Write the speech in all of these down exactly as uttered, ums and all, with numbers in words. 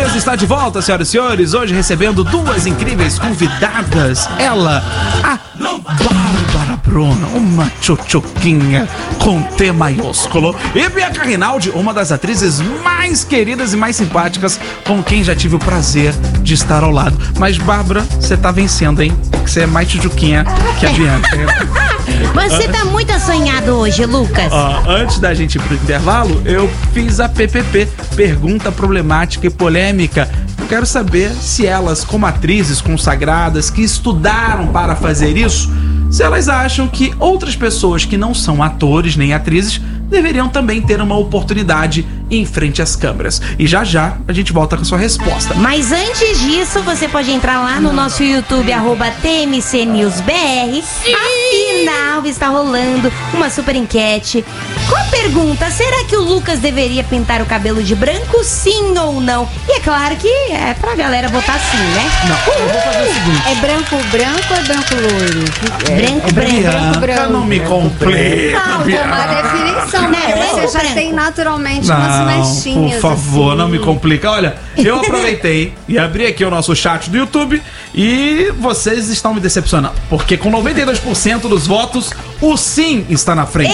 Sobremesa está de volta, senhoras e senhores. Hoje recebendo duas incríveis convidadas. Ela, a Bárbara Bruno, uma tchutchuquinha com T maiúsculo. E Bianca Rinaldi, uma das atrizes mais queridas e mais simpáticas, com quem já tive o prazer de estar ao lado. Mas, Bárbara, você tá vencendo, hein? Porque você é mais tchutchuquinha que a Bianca. Você tá muito assanhado hoje, Lucas. Ó, antes da gente ir pro intervalo, eu fiz a P P P, pergunta problemática e polêmica. Eu quero saber se elas, como atrizes consagradas que estudaram para fazer isso, se elas acham que outras pessoas que não são atores nem atrizes deveriam também ter uma oportunidade em frente às câmeras. E já já a gente volta com a sua resposta. Mas antes disso, você pode entrar lá no nosso YouTube, arroba T M C News B R. Afinal, está rolando uma super enquete com a pergunta: será que o Lucas deveria pintar o cabelo de branco, sim ou não? E é claro que é pra galera votar sim, né? Não, eu vou fazer o seguinte. É branco branco ou é branco loiro? É, branco, branco. Bianca, branco, não me complica. Não, tem uma definição, né? Não, Você já branco. tem naturalmente Não, umas mechinhas. por favor, assim. não me complica. Olha, eu aproveitei e abri aqui o nosso chat do YouTube e vocês estão me decepcionando, porque com noventa e dois por cento dos votos, o sim está na frente.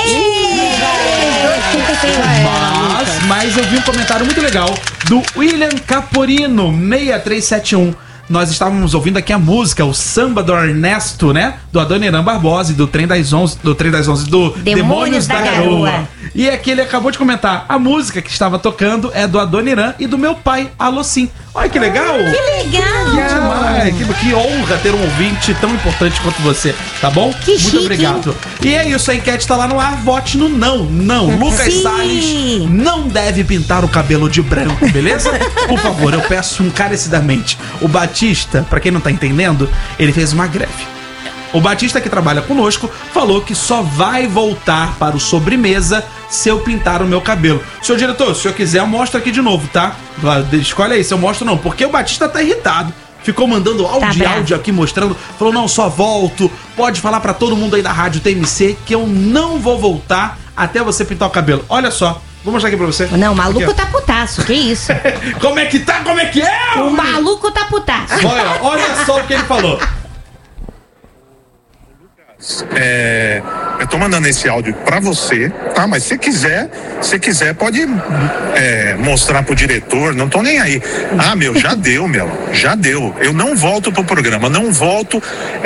Mas, mas eu vi um comentário muito legal do William Caporino, seis três sete um. Nós estávamos ouvindo aqui a música, o samba do Ernesto, né? Do Adoniran Barbosa e do Trem das Onze, do Trem das Onze, do Demônios, Demônios da, da Garoa. Garoa. E aqui ele acabou de comentar, a música que estava tocando é do Adoniran e do meu pai, Alô Sim. Olha que legal! Que legal! Que demais! Que, que honra ter um ouvinte tão importante quanto você, tá bom? Que Muito chique, obrigado. E é isso, a enquete tá lá no ar, vote no não. Não, Lucas Sim. Salles não deve pintar o cabelo de branco, beleza? Por favor, eu peço encarecidamente. O Batista, pra quem não tá entendendo, ele fez uma greve. O Batista, que trabalha conosco, falou que só vai voltar para o Sobremesa se eu pintar o meu cabelo. Senhor diretor, se o senhor quiser, eu mostro aqui de novo, tá? Escolhe aí se eu mostro ou não, porque o Batista tá irritado. Ficou mandando áudio e bravo. áudio aqui mostrando. Falou, não, só volto. Pode falar pra todo mundo aí da rádio T M C que eu não vou voltar até você pintar o cabelo. Olha só, vou mostrar aqui pra você. Não, o maluco Aqui, tá putaço, que isso? Como é que tá? Como é que é? O maluco tá putaço. Olha, olha só o que ele falou. É, eu tô mandando esse áudio pra você, tá? Mas se quiser, se quiser, pode é, mostrar pro diretor, não tô nem aí. Ah, meu, já deu, meu, já deu. Eu não volto pro programa, não volto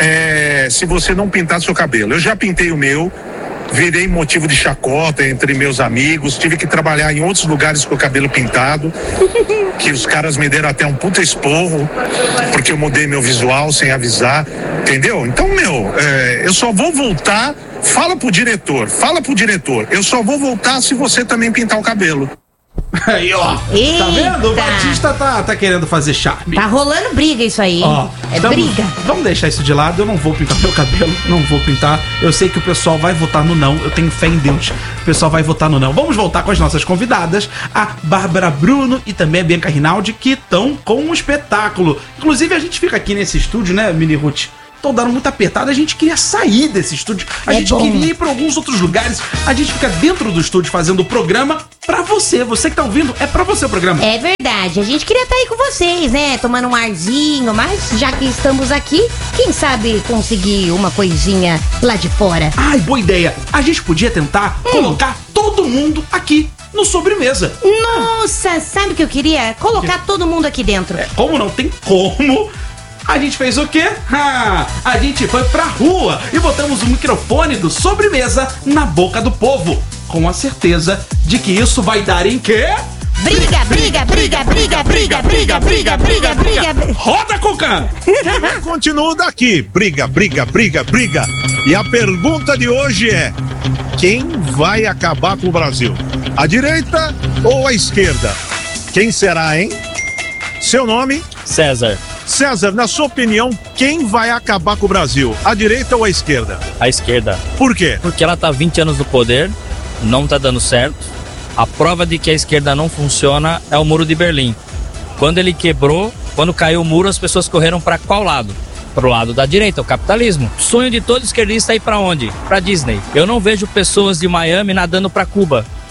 é, se você não pintar seu cabelo. Eu já pintei o meu, virei motivo de chacota entre meus amigos, tive que trabalhar em outros lugares com o cabelo pintado, que os caras me deram até um puta esporro, porque eu mudei meu visual sem avisar, entendeu? Então, meu, é, eu só vou voltar, fala pro diretor, fala pro diretor, eu só vou voltar se você também pintar o cabelo. Aí, ó. Eita. Tá vendo? O Batista tá, tá querendo fazer charme. Tá rolando briga isso aí, hein? Ó, É então, briga. Vamos deixar isso de lado. Eu não vou pintar meu cabelo, não vou pintar. Eu sei que o pessoal vai votar no não. Eu tenho fé em Deus. O pessoal vai votar no não. Vamos voltar com as nossas convidadas, a Bárbara Bruno e também a Bianca Rinaldi, que estão com um espetáculo. Inclusive, a gente fica aqui nesse estúdio, né, Mini Ruth? Estão dando muito apertado, a gente queria sair desse estúdio, a É gente bom. queria ir para alguns outros lugares, a gente fica dentro do estúdio fazendo o programa pra você, você que tá ouvindo, é pra você o programa. É verdade, a gente queria estar aí com vocês, né? Tomando um arzinho, mas já que estamos aqui, quem sabe conseguir uma coisinha lá de fora. Ai, boa ideia, a gente podia tentar Hum. colocar todo mundo aqui no Sobremesa. Nossa, sabe o que eu queria? Colocar todo mundo aqui dentro. É, como não tem como, a gente fez o quê? Ah, a gente foi pra rua e botamos o microfone do Sobremesa na boca do povo, com a certeza de que isso vai dar em quê? Briga, briga, briga, briga, briga, briga, briga, briga, briga. Roda, Cuca! Continuo daqui. Briga, briga, briga, briga. E a pergunta de hoje é: quem vai acabar com o Brasil? A direita ou a esquerda? Quem será, hein? Seu nome? César, César, na sua opinião, quem vai acabar com o Brasil? A direita ou a esquerda? a esquerda. Por quê? Porque ela tá há vinte anos no poder, não tá dando certo. A prova de que a esquerda não funciona é o Muro de Berlim. Quando ele quebrou, quando caiu o muro, as pessoas correram para qual lado? Pro lado da direita, o capitalismo. O sonho de todo esquerdista é ir para onde? Para Disney. Eu não vejo pessoas de Miami nadando para Cuba.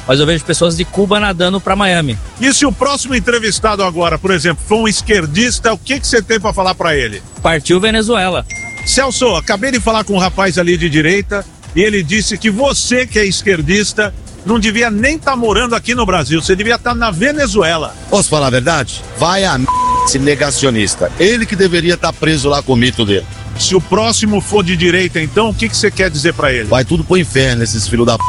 mas eu vejo pessoas de Cuba nadando para Miami. E se o próximo entrevistado agora, por exemplo, for um esquerdista, o que que você tem para falar para ele? Partiu Venezuela. Celso, acabei de falar com um rapaz ali de direita e ele disse que você, que é esquerdista, não devia nem estar tá morando aqui no Brasil, você devia estar tá na Venezuela. Posso falar a verdade? Vai a m... esse negacionista. Ele que deveria estar tá preso lá com o mito dele. Se o próximo for de direita, então, o que que você quer dizer para ele? Vai tudo pro inferno, esses filhos da p...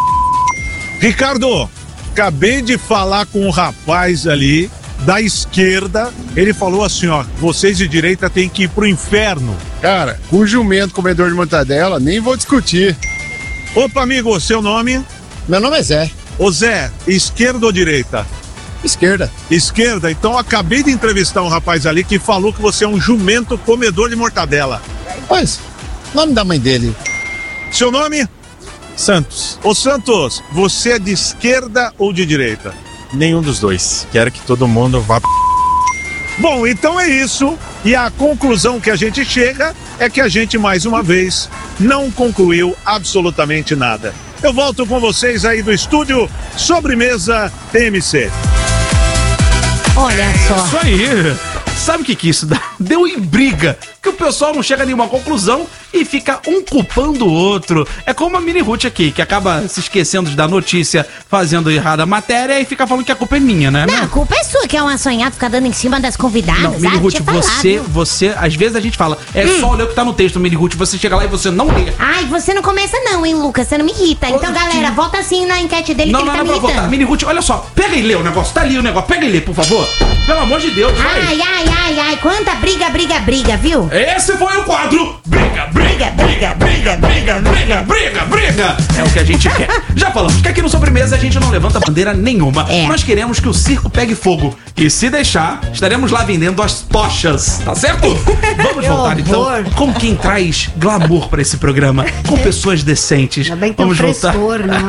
Ricardo, acabei de falar com um rapaz ali da esquerda, ele falou assim, ó, vocês de direita têm que ir pro inferno. Cara, com jumento comedor de mortadela, nem vou discutir. Opa, amigo, seu nome? Meu nome é Zé. Ô Zé, esquerda ou direita? Esquerda. Esquerda, então acabei de entrevistar um rapaz ali que falou que você é um jumento comedor de mortadela. Pois, nome da mãe dele. Seu nome? Santos. Ô Santos, você é de esquerda ou de direita? Nenhum dos dois. Quero que todo mundo vá... Bom, então é isso. E a conclusão que a gente chega é que a gente, mais uma vez, não concluiu absolutamente nada. Eu volto com vocês aí do estúdio Sobremesa T M C. Olha só. Isso aí. Sabe o que que isso dá? Deu em briga. Que o pessoal não chega a nenhuma conclusão e fica um culpando o outro. É como a Mini Ruth aqui, que acaba se esquecendo de dar notícia, fazendo errada a matéria e fica falando que a culpa é minha, né? Não, a culpa é sua, que é uma sonhada ficar dando em cima das convidadas. Não, Mini ah, Ruth, deixa eu falar, você, viu? você, às vezes a gente fala, é hum. só ler o que tá no texto, Mini Ruth, você chega lá e você não lê. Ai, você não começa não, hein, Lucas, você não me irrita. Então, galera, volta assim na enquete dele não, que não, ele tá não, me não, irritando. Mini Ruth, olha só, pega e lê o negócio, tá ali o negócio, pega e lê, por favor. Pelo amor de Deus, vai. Ai, ai, ai, ai, quanta briga, briga, briga, viu? Esse foi o quadro Briga, briga, briga, briga, briga, briga, briga, briga. É o que a gente quer. Já falamos que aqui no Sobremesa a gente não levanta bandeira nenhuma. É. Nós queremos que o circo pegue fogo. E se deixar, estaremos lá vendendo as tochas, tá certo? Vamos voltar então com quem traz glamour pra esse programa. Com pessoas decentes. Ainda bem que tem Vamos um voltar. frescor, não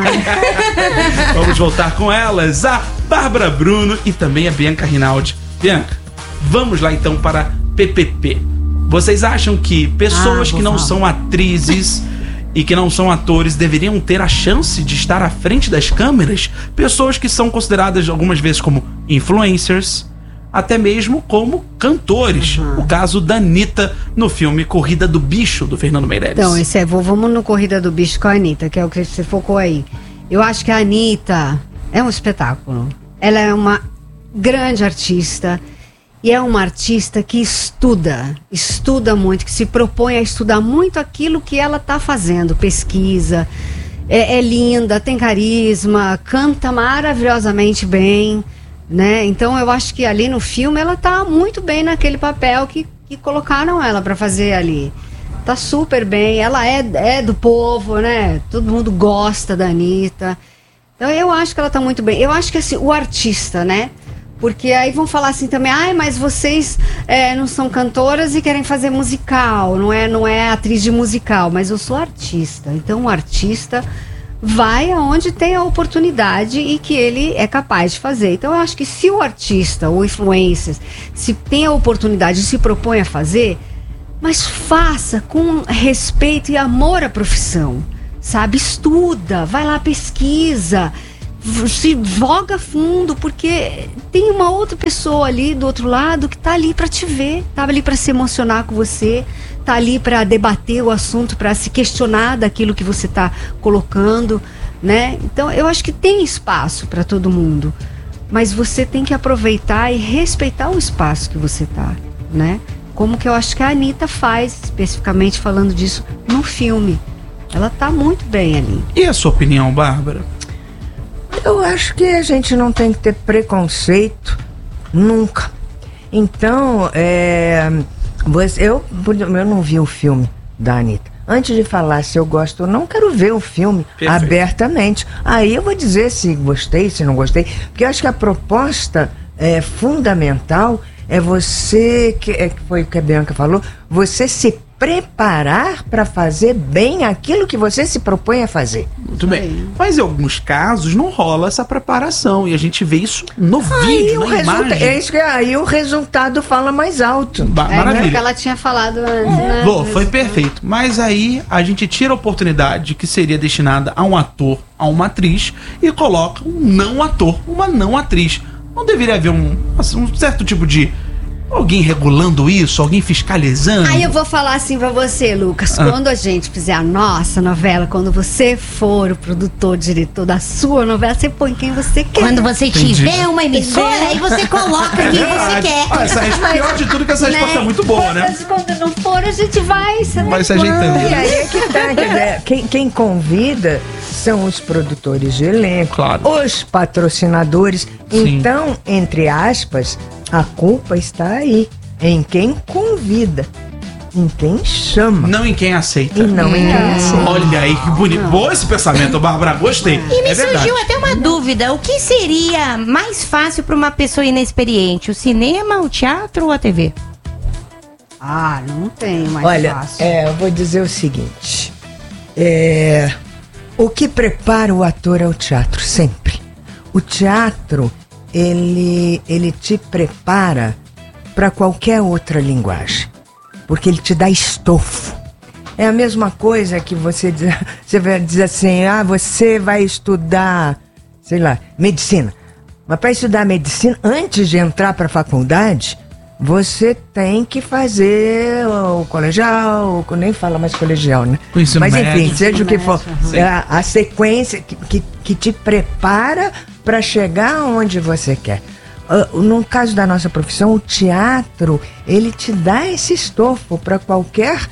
é? Vamos voltar com elas, a Bárbara Bruno e também a Bianca Rinaldi. Bianca, vamos lá então para P P P. Vocês acham que pessoas Ah, que não falar. são atrizes e que não são atores deveriam ter a chance de estar à frente das câmeras? Pessoas que são consideradas algumas vezes como influencers, até mesmo como cantores. Uhum. O caso da Anitta no filme Corrida do Bicho, do Fernando Meirelles. Então, esse é, vou- vamos no Corrida do Bicho com a Anitta, que é o que você focou aí. Eu acho que a Anitta é um espetáculo. Ela é uma grande artista. E é uma artista que estuda, estuda muito, que se propõe a estudar muito aquilo que ela está fazendo, pesquisa, é, é linda, tem carisma, canta maravilhosamente bem, né? Então eu acho que ali no filme ela tá muito bem naquele papel que, que colocaram ela para fazer ali. Tá super bem, ela é, é do povo, né? Todo mundo gosta da Anitta. Então eu acho que ela tá muito bem. Eu acho que assim, o artista, né? Porque aí vão falar assim também, ai, mas vocês é, não são cantoras e querem fazer musical, não é, não é atriz de musical, mas eu sou artista. Então o artista vai aonde tem a oportunidade e que ele é capaz de fazer. Então eu acho que se o artista ou influencer se tem a oportunidade e se propõe a fazer, mas faça com respeito e amor à profissão, sabe? Estuda, vai lá, pesquisa, se voga fundo, porque tem uma outra pessoa ali do outro lado que tá ali para te ver, tá ali para se emocionar com você, tá ali para debater o assunto, para se questionar daquilo que você tá colocando, né? Então eu acho que tem espaço para todo mundo, mas você tem que aproveitar e respeitar o espaço que você tá, né? Como que eu acho que a Anitta faz, especificamente falando disso no filme. Ela tá muito bem ali. E a sua opinião, Bárbara? Eu acho que a gente não tem que ter preconceito nunca. Então, é, você, eu, eu não vi o filme da Anitta. Antes de falar se eu gosto ou não, quero ver o filme Perfeito. abertamente. Aí eu vou dizer se gostei, se não gostei. Porque eu acho que a proposta é fundamental é você, que é, foi o que a Bianca falou, você se preparar para fazer bem aquilo que você se propõe a fazer. Muito bem. Mas em alguns casos não rola essa preparação. E a gente vê isso no Aí vídeo, o na resulta- imagem. é isso que aí o resultado fala mais alto. Ba- É, maravilha. que ela tinha falado antes, né? Bom, foi perfeito. Mas aí a gente tira a oportunidade que seria destinada a um ator, a uma atriz, e coloca um não ator, uma não atriz. Não deveria haver um, assim, um certo tipo de... alguém regulando isso? Alguém fiscalizando? Aí eu vou falar assim pra você, Lucas. Ah. Quando a gente fizer a nossa novela, quando você for o produtor, diretor da sua novela, você põe quem você quer. Quando você Entendi. tiver uma emissora, aí você coloca quem você Verdade. quer. Ah, essa resposta, pior de tudo que essa resposta é muito boa, né? Mas quando não for, a gente vai. se Vai se adequando. ajeitando. E aí é que tá, quer dizer, quem, quem convida são os produtores de elenco, Claro. os patrocinadores. Sim. Então, entre aspas, a culpa está aí, em quem convida, em quem chama, Não em quem aceita. e não em quem aceita. Olha aí que bonito. Bom esse pensamento, Bárbara. Gostei. E me é verdade. surgiu até uma dúvida. O que seria mais fácil para uma pessoa inexperiente? O cinema, o teatro ou a T V? Ah, não tem mais Olha, fácil. é, eu vou dizer o seguinte: é, o que prepara o ator é o teatro, sempre. O teatro, ele, ele te prepara para qualquer outra linguagem, porque ele te dá estofo. É a mesma coisa que você diz, você vai dizer assim, ah, você vai estudar, sei lá, medicina. Mas para estudar medicina, antes de entrar para a faculdade, você tem que fazer o colegial, o- nem fala mais colegial, né? O ensino Mas enfim, médio. seja o que for, Sim. é a, a sequência que, que, que te prepara para chegar onde você quer. Ah, no caso da nossa profissão, o teatro, ele te dá esse estofo para qualquer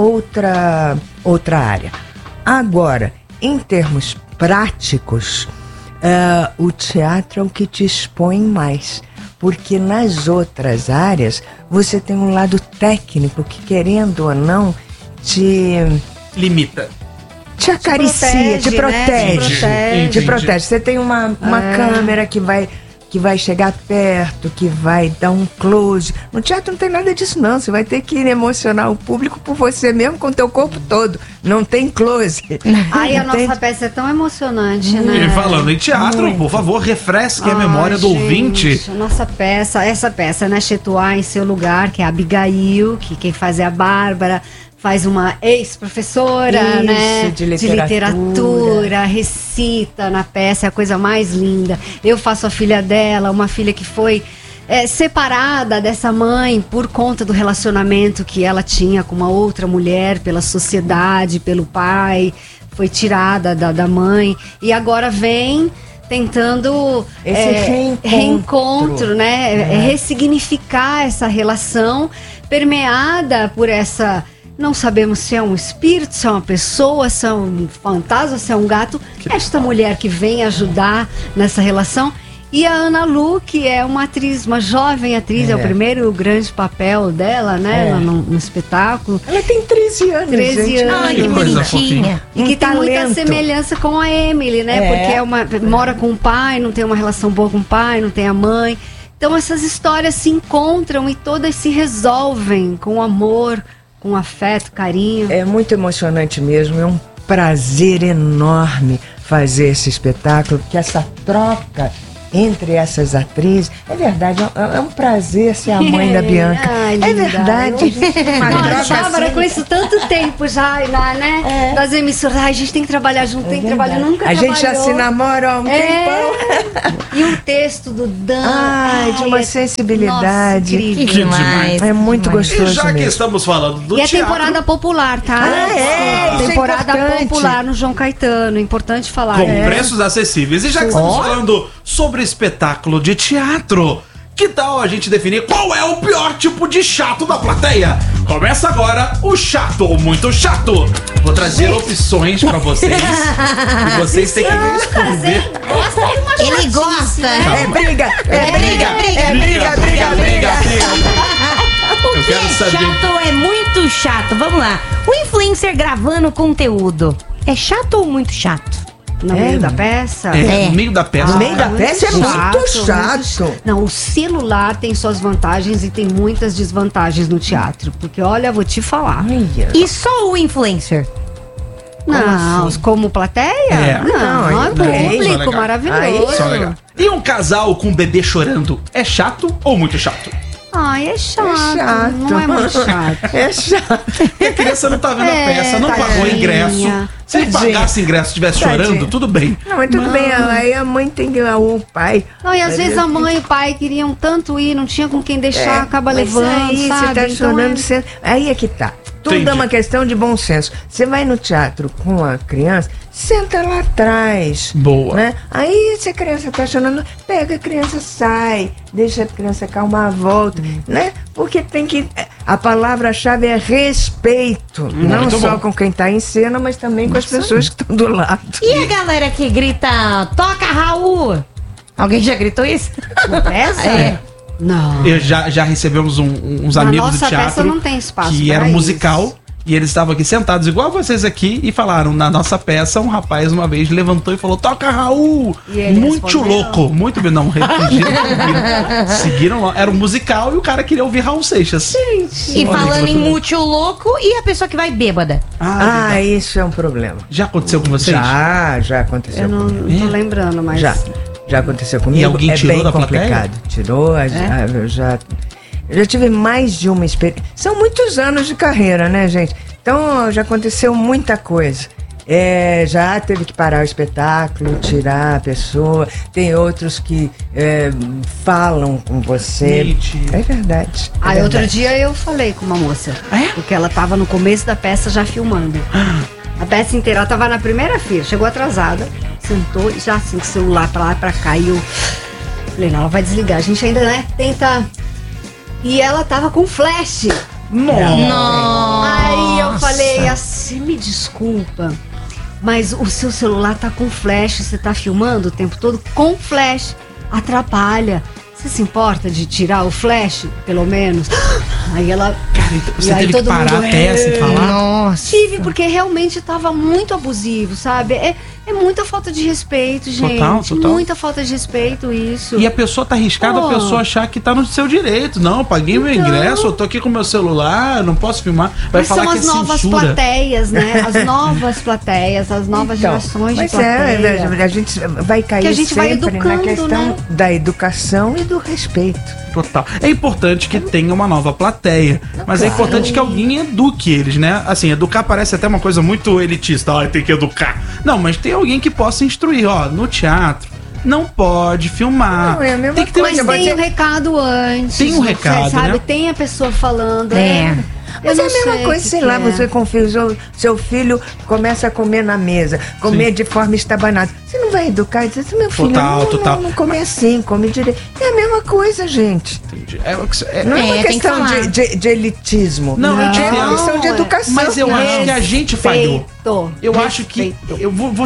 outra, outra área. Agora, em termos práticos, ah, o teatro é o que te expõe mais. Porque nas outras áreas, você tem um lado técnico que, querendo ou não, te, Limita. te acaricia, protege, te né? protege. Te protege. Te protege. Você tem uma, uma É. câmera que vai, que vai chegar perto, que vai dar um close. No teatro não tem nada disso, não. Você vai ter que emocionar o público por você mesmo, com o teu corpo todo. Não tem close. Aí a Entende? nossa peça é tão emocionante, né? E falando em teatro, por favor, refresque a Ai, memória do gente, ouvinte. a Nossa peça, essa peça, né? Chetuá em seu lugar, que é a Abigail, que quem faz é a Bárbara, faz uma ex-professora, Isso, né? de literatura. literatura, recita na peça, é a coisa mais linda. Eu faço a filha dela, uma filha que foi é, separada dessa mãe por conta do relacionamento que ela tinha com uma outra mulher, pela sociedade, pelo pai, foi tirada da, da mãe e agora vem tentando Esse é, reencontro. reencontro, né? É. É ressignificar essa relação permeada por essa. Não sabemos se é um espírito, se é uma pessoa, se é um fantasma, se é um gato. Esta mulher que vem ajudar nessa relação. E a Ana Lu, que é uma atriz, uma jovem atriz, é, É. o primeiro grande papel dela, né? É. No, no espetáculo. Ela tem treze anos, treze gente. anos. Ai, que Que coisa bonitinha. E que Um tem muita talento. semelhança com a Emily, né? É. Porque é uma, mora com o pai, não tem uma relação boa com o pai, não tem a mãe. Então essas histórias se encontram e todas se resolvem com amor, com afeto, carinho. É muito emocionante mesmo, é um prazer enorme fazer esse espetáculo, porque essa troca entre essas atrizes, é verdade, é, é um prazer ser a mãe da Bianca. Ai, é linda. verdade. Uma Nossa, troca Bárbara, assim. com isso tanto tempo já, lá, né? É. Das emissoras. Ai, a gente tem que trabalhar junto, tem que trabalhar. Nunca A gente já trabalhou. se namora há um tempão. É. E um texto do Dan. Ai, de uma é- sensibilidade. Nossa, incrível. Que demais. É muito E gostoso já que mesmo. estamos falando do E é teatro, temporada popular, tá? Ah, é, isso é Temporada importante. popular no João Caetano. Importante falar. com É. preços acessíveis. E já que estamos falando sobre espetáculo de teatro, que tal a gente definir qual é o pior tipo de chato da plateia? Começa agora o chato ou muito chato. Vou trazer opções pra vocês. E vocês têm que responder. Ele gosta. É briga, é briga, é briga, briga, briga. O Eu que quero é saber. chato ou é muito chato? Vamos lá. O influencer gravando conteúdo é chato ou muito chato? no É. meio da peça. É, no meio da peça. No meio da peça é muito chato. Não, o celular tem suas vantagens e tem muitas desvantagens no teatro. Porque, olha, vou te falar. Olha. E só o influencer? Não, como plateia? É. Não, Não, é não, só público, legal. maravilhoso. Só legal. E um casal com um bebê chorando é chato ou muito chato? Ai, é chato, É chato. não é muito chato. É chato. Porque a criança não tá vendo É, a peça, não pagou tadinha. ingresso. Se ele Tadinha. pagasse ingresso e estivesse Tadinha. chorando, tudo bem. Não, mas tudo bem, aí a mãe tem que. O pai. Não, e às Mas vezes eu- a mãe e o pai queriam tanto ir, não tinha com quem deixar, acaba mas levando, aí sabe? você tá Então chorando, é- você- aí é que tá. Tudo Entendi. é uma questão de bom senso. Você vai no teatro com a criança, senta lá atrás. Boa. Né? Aí, se a criança tá chorando, pega a criança, sai, deixa a criança acalmar a volta, né? Porque tem que. A palavra-chave é respeito. não muito só bom. com quem tá em cena, mas também com as pessoas que estão do lado. E a galera que grita, toca Raul? Alguém já gritou isso? Na peça? É. Não. Eu já, já recebemos um- uns Na amigos nossa do teatro peça não tem espaço que pra era um isso. musical e eles estavam aqui sentados igual vocês aqui e falaram na nossa peça um rapaz uma vez levantou e falou toca Raul, E ele muito respondeu? louco, muito bem, não refugiram, seguiram, seguiram lá. Era um musical e o cara queria ouvir Raul Seixas. E falando em mútil louco, e a pessoa que vai bêbada? Ah, Ah, isso é um problema. já aconteceu com vocês? Já, já aconteceu Eu não, comigo. não tô lembrando, mas. Já. Já aconteceu comigo. E alguém é tirou bem da plateia? complicado. Tirou, a- a- eu já. Eu já tive mais de uma experiência. São muitos anos de carreira, né, gente? Então já aconteceu muita coisa. É, já teve que parar o espetáculo, tirar a pessoa. Tem outros que é, falam com você. Mentira. É verdade. é Aí outro verdade. dia eu falei com uma moça. É? Porque ela tava no começo da peça já filmando. A peça inteira, ela tava na primeira fila, chegou atrasada, sentou e já assim, com o celular pra lá e pra cá. E eu falei, não, ela vai desligar. A gente ainda, né, tenta. E ela tava com flash. Nossa. Aí eu falei assim, me desculpa, mas o seu celular tá com flash, você tá filmando o tempo todo com flash, atrapalha. Você se importa de tirar o flash, pelo menos? Aí ela... Você e aí teve que todo parar mundo, a peça e falar? Nossa. Tive, porque realmente tava muito abusivo, sabe? É, é muita falta de respeito, gente. Total, total. Muita falta de respeito isso. E a pessoa tá arriscada, Pô. a pessoa achar que tá no seu direito. Não, paguei meu Então. ingresso, eu tô aqui com meu celular, eu não posso filmar. Vai Mas falar são que as é novas censura. plateias, né? As novas plateias, as novas Então, gerações de mas plateia. é, a gente vai cair Que a gente vai sempre na educando, questão né? da educação e do respeito. Total. É importante que tenha uma nova plateia, mas é importante que alguém eduque eles, né? Assim, educar parece até uma coisa muito elitista. Ah, tem que educar. Não, mas tem alguém que possa instruir. Ó, no teatro não pode filmar. Não, é a mesma tem que ter Mas um... tem um recado antes. Tem um você recado, sabe? né? Tem a pessoa falando. É. Eu Mas é não a mesma sei coisa, o que sei que lá, é. você confia, seu, seu filho começa a comer na mesa, comer de forma estabanada. Você não vai educar e dizer assim, meu filho, Total, não, total. não, não come assim, come direito. É a mesma coisa, gente. Entendi. É, é- Não é, É, uma tem que questão falar. de, de, de elitismo. Não, eu te é uma entendo. questão de educação. Mas eu acho que a gente falhou. Respeito. Eu acho que. Eu vou, vou